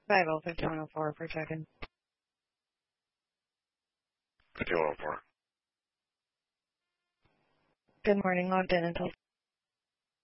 5104 for check-in. 5104. Good morning, logged in until